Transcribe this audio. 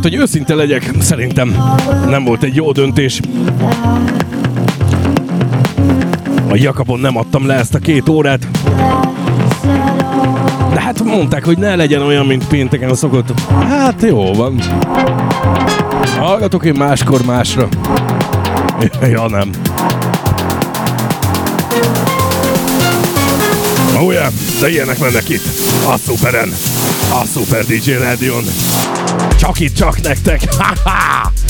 hogy őszinte legyek, szerintem nem volt egy jó döntés. A Jakabon nem adtam le ezt a 2 órát. De hát mondták, hogy ne legyen olyan, mint pénteken szokott. Hát jó van. Hallgatok én máskor másra. Ja, nem. Ugye, de ilyenek mennek itt. A Szuperen. A Szuper DJ Rádión. Csak itt, csak nektek. Ha-ha!